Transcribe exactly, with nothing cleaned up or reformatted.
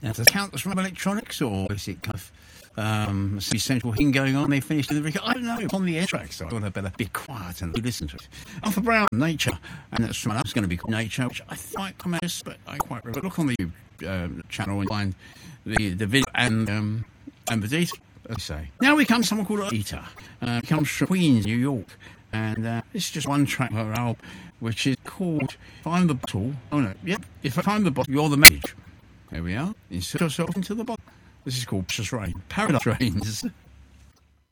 Now, does it count as from electronics, or is it kind of um, some central thing going on? They finished the record. I don't know. On the air track, so I thought I'd better be quiet and listen to it. Arthur Brown, Nature, and that's someone else going to be called Nature, which I think might come out, but I quite remember. Look on the uh, channel and find the the video and um, and the details. As I say. Now we come to someone called Eater. Uh, he comes from Queens, New York, and uh, this is just one track of her album, which is called "Find the Bottle." Oh no, yep. If I find the bottle, you're the message. There we are. Insert yourself into the bottle. This is called Precious Rain. Paradise Rains.